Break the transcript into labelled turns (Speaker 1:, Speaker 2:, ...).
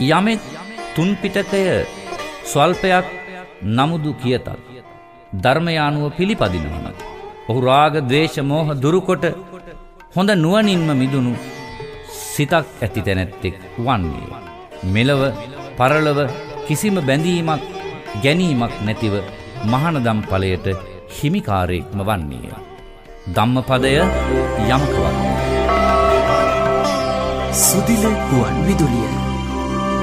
Speaker 1: යමෙක් තුන් පිටකය ස්වල්පයක් නමුදු කියතත් ධර්මය අනුව පිළිපදිනවන ඔහු රාග ද්වේෂ මෝහ දුරුකොට හොඳ නුවණින්ම මිදුණු සිතක් ඇති තැනැත්තෙක් වන්නේ. මෙලව පරලව කිසිම බැඳීමක් ගැනීමක් නැතිව මහානදම් ඵලයට හිමිකාරයෙක්ම වන්නේය. ධම්මපදය යමකවත්
Speaker 2: සුදිල ගුවන් විදුලිය